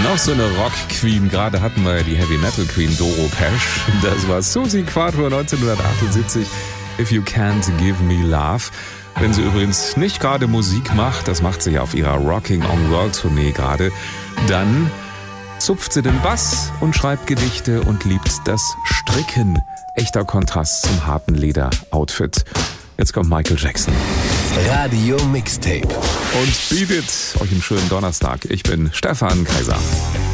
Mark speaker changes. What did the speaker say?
Speaker 1: Noch so eine Rock-Queen. Gerade hatten wir ja die Heavy-Metal-Queen Doro Pesch. Das war Suzi Quatro 1978. If You Can't Give Me Love. Wenn sie übrigens nicht gerade Musik macht, das macht sie ja auf ihrer Rocking on World Tournee gerade, dann zupft sie den Bass und schreibt Gedichte und liebt das Stricken. Echter Kontrast zum harten Leder-Outfit. Jetzt kommt Michael Jackson.
Speaker 2: Radio Mixtape.
Speaker 1: Und bietet euch einen schönen Donnerstag. Ich bin Stefan Kaiser.